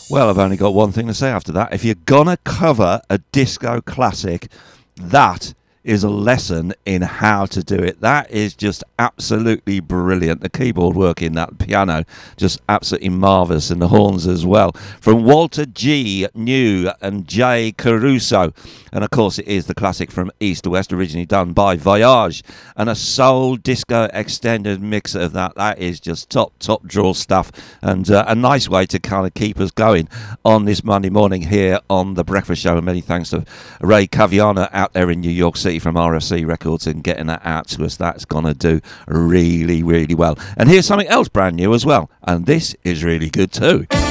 Well, I've only got one thing to say after that. If you're gonna cover a disco classic, that is a lesson in how to do it. That is just absolutely brilliant. The keyboard work in that piano, just absolutely marvellous, and the horns as well. From Walter G. New and Jay Caruso. And of course it is the classic from East to West, originally done by Voyage, and a soul disco extended mix of that. That is just top draw stuff, and a nice way to kind of keep us going on this Monday morning here on The Breakfast Show. And many thanks to Ray Caviana out there in New York City from RFC Records and getting that out to us. That's going to do really, really well. And here's something else brand new as well, and this is really good too.